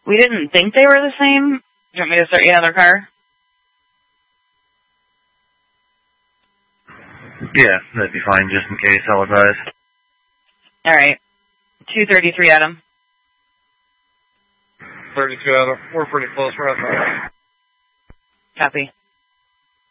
We didn't think they were the same. Do you want me to start you another car? Yeah, that'd be fine, just in case. I'll advise. All right. 233, Adam. 32, Adam. We're pretty close. We're outside. Copy.